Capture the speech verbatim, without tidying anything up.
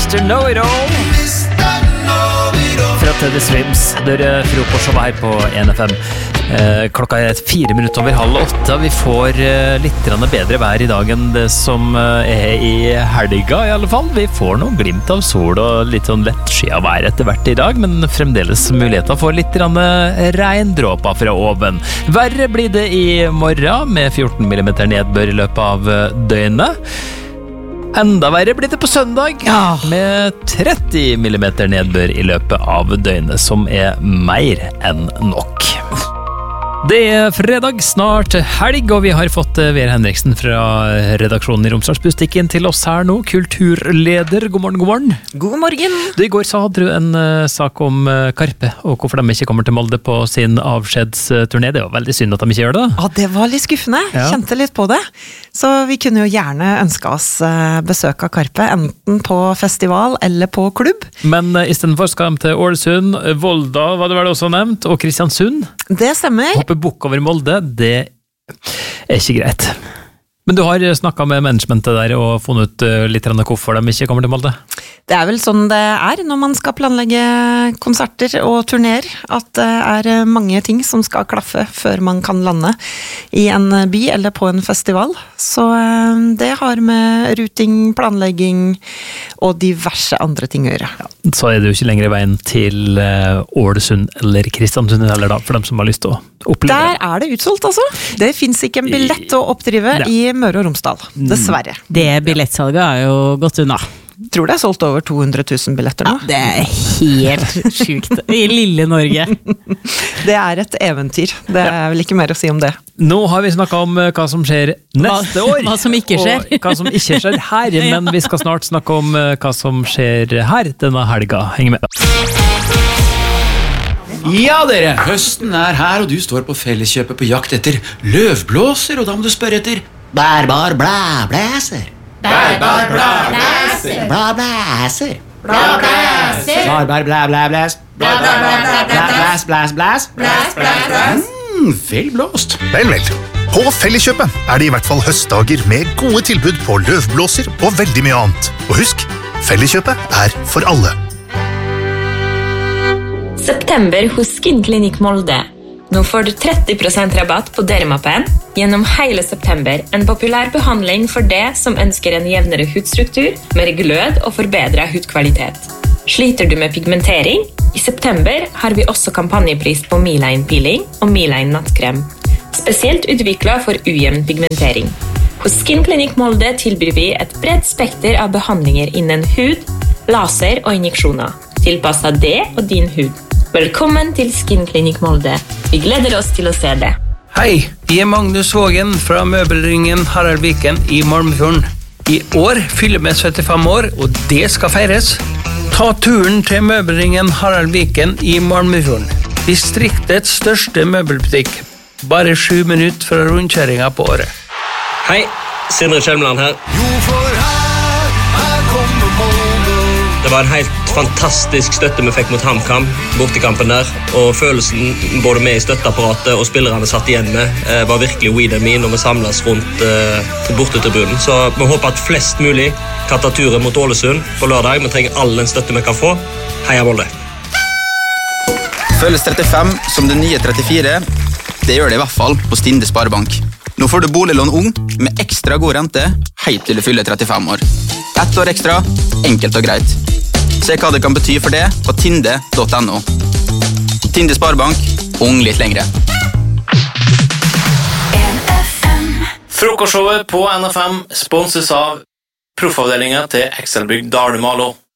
mister Know-It-All fra Teddy Swims. Det er frokostshowet her på N F M. Eh, klokka er fire minutter over halv åtte. Vi får eh, litt bedre vær i dag enn det som eh, er i helga i alle fall. Vi får noen glimt av sol og litt sånn lettskyet vær etter hvert i dag, men fremdeles muligheter for litt regndråper fra oven. Verre blir det i morgen med fjorten millimeter nedbør i løpet av døgnet. Enda verre blir det på søndag med tretti millimeter nedbør i løpet av døgnet, som er mer enn nok. Det er fredag, snart helg, og vi har fått Vera Henriksen fra redaksjonen i Romsdalsbustikken til oss her nå. Kulturleder, god morgen, god morgen. God morgen. Du, I går så hadde du en uh, sak om uh, Karpe, og hvorfor de ikke kommer til Molde på sin avskjedsturné. Det var veldig synd at de ikke gjør det. Ja, det var litt skuffende. Ja. Kjente litt på det. Så vi kunne jo gjerne ønske oss uh, besøk av Karpe, enten på festival eller på klubb. Men uh, i stedet for skal de til Ålesund, Volda, var det vel også nevnt, og Kristiansund. Det stemmer. Hoppe bukk over Molde, det er ikke greit. Men du har snakket med managementet der og funnet ut litt hvorfor de ikke kommer til Molde? Det er vel sånn det er når man skal planlegge konserter og turnéer, at det er mange ting som skal klaffe før man kan lande i en by eller på en festival. Så det har med ruting, planlegging og diverse andre ting å gjøre. Ja, så er det jo ikke lenger i veien til Ålesund eller Kristiansund heller da, for dem som har lyst til å oppleve. Der er det utsolgt altså. Det finnes ikke en billett å oppdrive ja. I Møre og Romsdal, dessverre. Det billettsalget er jo gått unna. Jeg tror det er solgt over to hundre tusen billetter nå. Ja, det er helt sykt i lille Norge. Det er et eventyr. Det er vel ikke mer å si om det. Nå har vi snakket om hva som skjer neste år. Hva som ikke skjer. Og hva som ikke skjer her, men vi skal snart snakke om hva som skjer her denne helga. Heng med. Ja dere, høsten er her, og du står på Felleskjøpet på jakt etter løvblåser, og da må du spørre etter bærbar blæblæser. Bærbar blæblæser. Blæblæser. Blæblæser. Bærbar blæblæblæs. Blæblæs, blæs, blæs. Blæs, blæs, blæs. Mm, vel blåst. Vel, vel. På Felleskjøpet er det i hvert fall høstdager med gode tilbud på løvblåser og veldig mye annet. Og husk, Felleskjøpet er for alle. September hos Skin Clinic Molde. Nå får du tretti prosent rabatt på Dermapen gjennom hele september. En populær behandling for det som ønsker en jevnere hudstruktur, mer glød og forbedret hudkvalitet. Sliter du med pigmentering? I september har vi også kampanjepris på Miline Peeling og Miline Nattkrem. Spesielt utviklet for ujevn pigmentering. Hos Skin Clinic Molde tilbyr vi et bredt spekter av behandlinger innen hud, laser og injeksjoner, tilpasset det og din hud. Velkommen til Skin Clinic Molde. Vi gleder oss til å se det. Hei, jeg er Magnus Vågen fra møbelringen Harald Viken i Malmefjorden. I år fyller vi syttifem år, og det skal feires. Ta turen til møbelringen Harald Viken i Malmefjorden. Distriktets største møbelbutikk. Bare sju minutter fra rundkjøringen på året. Hei, Sindre Kjelmeland her. Jo, for her, her kommer Molde. Det var en helt fantastisk støtte vi fikk mot HamKam, bortekampen der, og følelsen både med i støtteapparatet og spillerne satt igjen med eh, var virkelig we and me når vi samles rundt eh, bortetribunen. Så vi håper at flest mulig kan ta turen mot Ålesund på lørdag. Vi trenger all den støtte vi kan få. Heia Molde! Føles trettifem som det nye trettifire. Det gjør det i hvert fall på Stinde Sparebank. Nå får du boliglån ung med ekstra god rente helt til du fyller trettifem år. Ett år ekstra, enkelt og greit. Se hva det kan bety for det på tinde punktum no. Tinde Sparebank, ung litt lengre. Frokostshowet på N F M sponses av proffavdelingen til Excelbygg Dale Malo.